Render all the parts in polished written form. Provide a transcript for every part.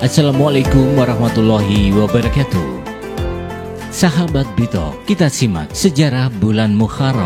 Assalamualaikum warahmatullahi wabarakatuh. Sahabat Bitok, kita simak sejarah bulan Muharram.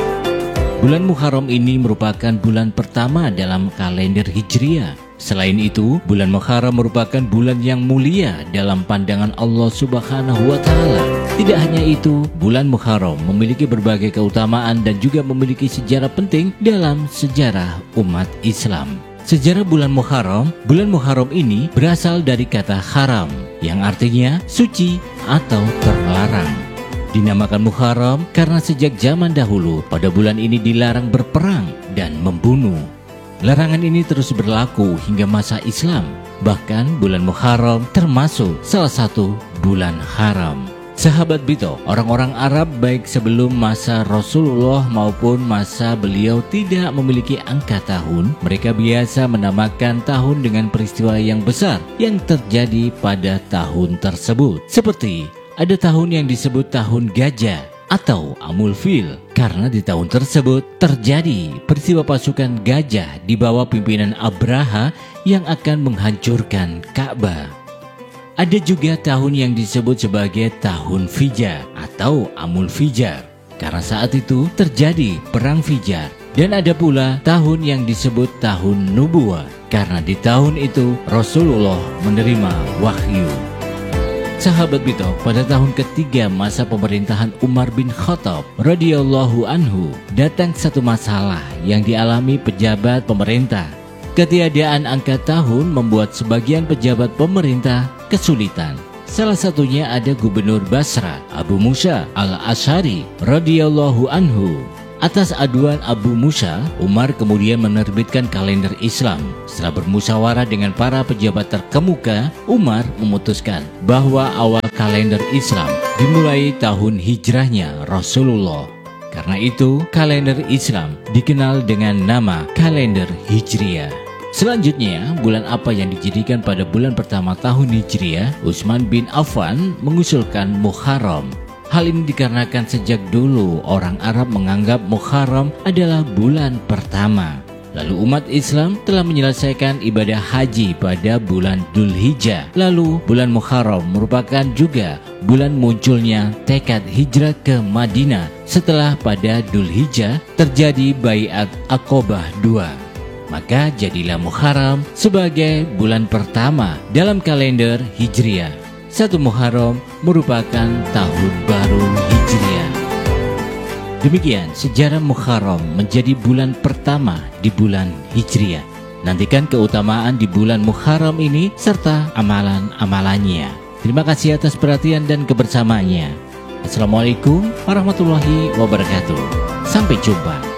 Bulan Muharram ini merupakan bulan pertama dalam kalender Hijriah. Selain itu, bulan Muharram merupakan bulan yang mulia dalam pandangan Allah Subhanahu wa Ta'ala. Tidak hanya itu, bulan Muharram memiliki berbagai keutamaan dan juga memiliki sejarah penting dalam sejarah umat Islam. Sejarah bulan Muharram ini berasal dari kata haram yang artinya suci atau terlarang. Dinamakan Muharram karena sejak zaman dahulu pada bulan ini dilarang berperang dan membunuh. Larangan ini terus berlaku hingga masa Islam. Bahkan bulan Muharram termasuk salah satu bulan haram. Sahabat Bito, orang-orang Arab baik sebelum masa Rasulullah maupun masa beliau tidak memiliki angka tahun, mereka biasa menamakan tahun dengan peristiwa yang besar yang terjadi pada tahun tersebut. Seperti ada tahun yang disebut tahun gajah atau Amul Fil, karena di tahun tersebut terjadi peristiwa pasukan gajah di bawah pimpinan Abraha yang akan menghancurkan Ka'bah. Ada juga tahun yang disebut sebagai tahun Fijar atau Amul Fijar, karena saat itu terjadi perang Fijar. Dan ada pula tahun yang disebut tahun Nubuwah, karena di tahun itu Rasulullah menerima wahyu. Sahabat Bitok, pada tahun ketiga masa pemerintahan Umar bin Khattab radhiyallahu anhu, datang satu masalah yang dialami pejabat pemerintah. Ketiadaan angka tahun membuat sebagian pejabat pemerintah kesulitan. Salah satunya ada Gubernur Basra, Abu Musa al-Asy'ari radhiyallahu anhu. Atas aduan Abu Musa, Umar kemudian menerbitkan kalender Islam. Setelah bermusyawarah dengan para pejabat terkemuka, Umar memutuskan bahwa awal kalender Islam dimulai tahun hijrahnya Rasulullah. Karena itu, kalender Islam dikenal dengan nama kalender Hijriah. Selanjutnya, bulan apa yang dijadikan pada bulan pertama tahun Hijriah? Utsman bin Affan mengusulkan Muharram. Hal ini dikarenakan sejak dulu orang Arab menganggap Muharram adalah bulan pertama. Lalu umat Islam telah menyelesaikan ibadah haji pada bulan Dzulhijjah. Lalu bulan Muharram merupakan juga bulan munculnya tekad hijrah ke Madinah setelah pada Dzulhijjah terjadi Baiat Aqobah II. Maka jadilah Muharram sebagai bulan pertama dalam kalender Hijriah. 1 Muharram merupakan tahun baru Hijriah. Demikian sejarah Muharram menjadi bulan pertama di bulan Hijriah. Nantikan keutamaan di bulan Muharram ini serta amalan-amalannya. Terima kasih atas perhatian dan kebersamaannya. Assalamualaikum warahmatullahi wabarakatuh. Sampai jumpa.